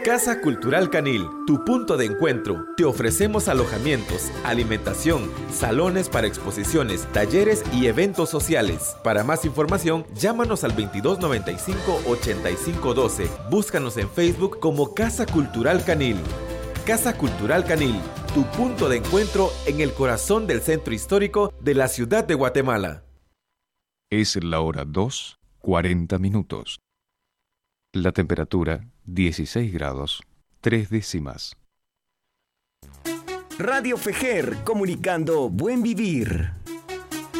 Casa Cultural Canil, tu punto de encuentro. Te ofrecemos alojamientos, alimentación, salones para exposiciones, talleres y eventos sociales. Para más información, llámanos al 2295-8512. Búscanos en Facebook como Casa Cultural Canil. Casa Cultural Canil, tu punto de encuentro en el corazón del centro histórico de la ciudad de Guatemala. Es la hora 2:40. La temperatura 16 grados 3 décimas. Radio Fejer, comunicando buen vivir.